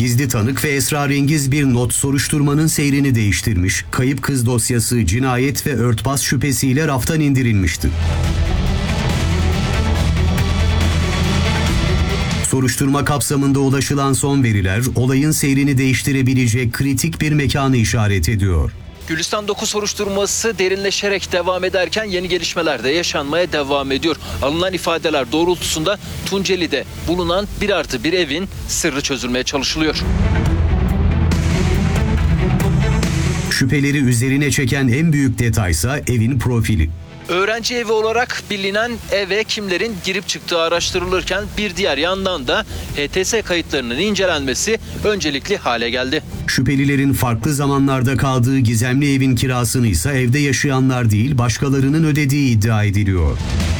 Gizli tanık ve esrarengiz bir not soruşturmanın seyrini değiştirmiş, kayıp kız dosyası cinayet ve örtbas şüphesiyle raftan indirilmişti. Soruşturma kapsamında ulaşılan son veriler, olayın seyrini değiştirebilecek kritik bir mekanı işaret ediyor. Gülistan 9 soruşturması derinleşerek devam ederken yeni gelişmeler de yaşanmaya devam ediyor. Alınan ifadeler doğrultusunda Tunceli'de bulunan 1+1 evin sırrı çözülmeye çalışılıyor. Şüpheleri üzerine çeken en büyük detaysa evin profili. Öğrenci evi olarak bilinen eve kimlerin girip çıktığı araştırılırken bir diğer yandan da HTS kayıtlarının incelenmesi öncelikli hale geldi. Şüphelilerin farklı zamanlarda kaldığı gizemli evin kirasını ise evde yaşayanlar değil başkalarının ödediği iddia ediliyor.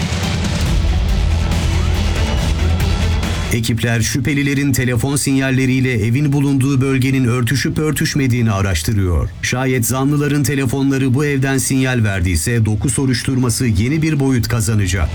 Ekipler şüphelilerin telefon sinyalleriyle evin bulunduğu bölgenin örtüşüp örtüşmediğini araştırıyor. Şayet zanlıların telefonları bu evden sinyal verdiyse doku soruşturması yeni bir boyut kazanacak.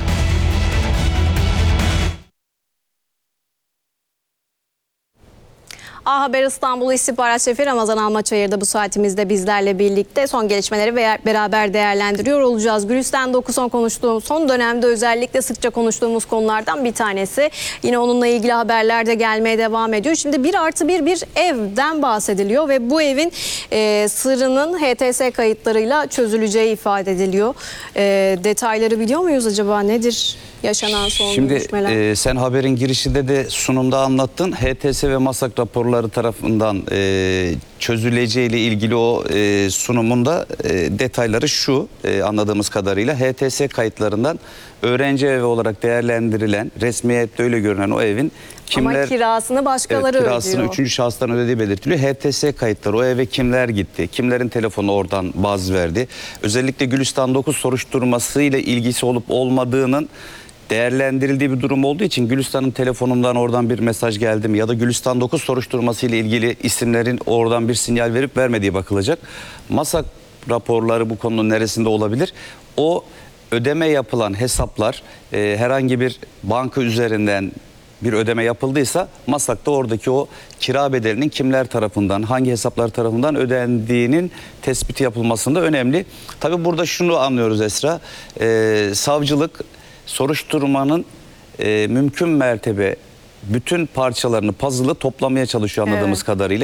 A Haber İstanbul İstihbarat Şefi Ramazan Almaçayır da bu saatimizde bizlerle birlikte son gelişmeleri beraber değerlendiriyor olacağız. Gülistan 9 son dönemde özellikle sıkça konuştuğumuz konulardan bir tanesi. Yine onunla ilgili haberler de gelmeye devam ediyor. Şimdi 1+1 bir evden bahsediliyor ve bu evin sırrının HTS kayıtlarıyla çözüleceği ifade ediliyor. Detayları biliyor muyuz acaba? Nedir yaşanan son gelişmeler? Şimdi sen haberin girişinde de sunumda anlattın. HTS ve MASAK raporları tarafından çözüleceğiyle ilgili o sunumunda detayları şu anladığımız kadarıyla HTS kayıtlarından öğrenci evi olarak değerlendirilen, resmiyette öyle görünen o evin kimler... Ama kirasını başkaları kirasını ödüyor. 3. şahıstan ödediği belirtiliyor. HTS kayıtları, o eve kimler gitti, kimlerin telefonu oradan baz verdi. Özellikle Gülistan 9 soruşturmasıyla ilgisi olup olmadığının değerlendirildiği bir durum olduğu için Gülistan'ın telefonundan oradan bir mesaj geldi mi ya da Gülistan 9 soruşturması ile ilgili isimlerin oradan bir sinyal verip vermediği bakılacak. MASAK raporları bu konunun neresinde olabilir? O ödeme yapılan hesaplar herhangi bir banka üzerinden bir ödeme yapıldıysa MASAK'ta oradaki o kira bedelinin kimler tarafından, hangi hesaplar tarafından ödendiğinin tespiti yapılmasında önemli. Tabii burada şunu anlıyoruz Esra, savcılık soruşturmanın mümkün mertebe bütün parçalarını, puzzle'ı toplamaya çalışıyor anladığımız kadarıyla.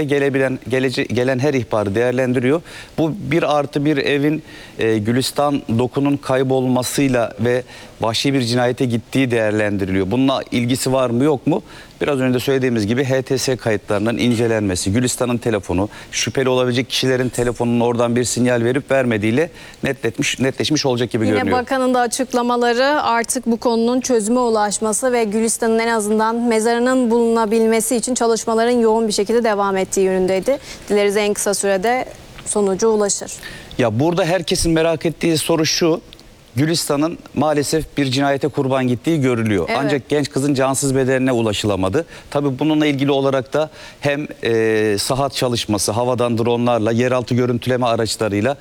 Gelen her ihbarı değerlendiriyor. Bu 1+1 evin Gülistan 9'un kaybolmasıyla ve vahşi bir cinayete gittiği değerlendiriliyor. Bununla ilgisi var mı yok mu? Biraz önce de söylediğimiz gibi HTS kayıtlarının incelenmesi, Gülistan'ın telefonu, şüpheli olabilecek kişilerin telefonunun oradan bir sinyal verip vermediğiyle netleşmiş olacak gibi görünüyor. Yine bakanın da açıklamaları artık bu konunun çözüme ulaşması ve Gülistan'ın en azından mezarının bulunabilmesi için çalışmaların yoğun bir şekilde devam ettiği yönündeydi. Dileriz en kısa sürede sonuca ulaşır. Ya burada herkesin merak ettiği soru şu: Gülistan'ın maalesef bir cinayete kurban gittiği görülüyor. Evet. Ancak genç kızın cansız bedenine ulaşılamadı. Tabii bununla ilgili olarak da hem sahat çalışması, havadan dronlarla, yeraltı görüntüleme araçlarıyla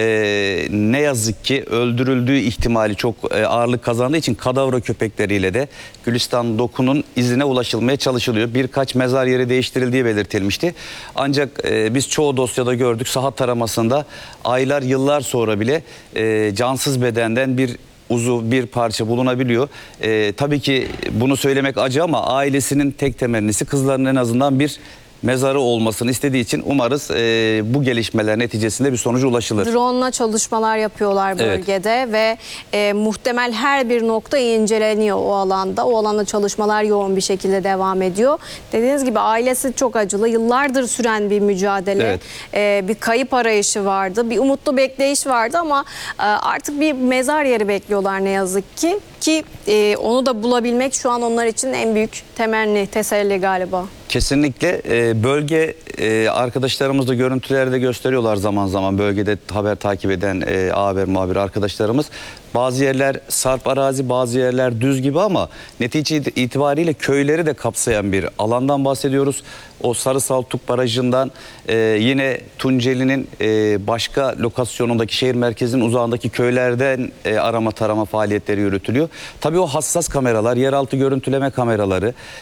ne yazık ki öldürüldüğü ihtimali çok ağırlık kazandığı için kadavra köpekleriyle de Gülistan 9'un izine ulaşılmaya çalışılıyor. Birkaç mezar yeri değiştirildiği belirtilmişti. Ancak biz çoğu dosyada gördük, sahat taramasında aylar, yıllar sonra bile cansız bedenden bir uzuv, bir parça bulunabiliyor. Tabii ki bunu söylemek acı ama ailesinin tek temennisi kızların en azından bir mezarı olmasını istediği için umarız bu gelişmeler neticesinde bir sonuca ulaşılır. Drone'la çalışmalar yapıyorlar bölgede ve muhtemel her bir nokta inceleniyor o alanda. O alanda çalışmalar yoğun bir şekilde devam ediyor. Dediğiniz gibi ailesi çok acılı. Yıllardır süren bir mücadele. Bir kayıp arayışı vardı. Bir umutlu bekleyiş vardı ama artık bir mezar yeri bekliyorlar ne yazık ki. Ki onu da bulabilmek şu an onlar için en büyük temenni, teselli galiba. Kesinlikle bölge arkadaşlarımız da görüntülerde gösteriyorlar zaman zaman, bölgede haber takip eden haber muhabiri arkadaşlarımız. Bazı yerler sarp arazi, bazı yerler düz gibi ama netice itibariyle köyleri de kapsayan bir alandan bahsediyoruz. O Sarı Saltuk Barajı'ndan yine Tunceli'nin başka lokasyonundaki şehir merkezinin uzağındaki köylerden arama tarama faaliyetleri yürütülüyor. Tabii o hassas kameralar, yeraltı görüntüleme kameraları,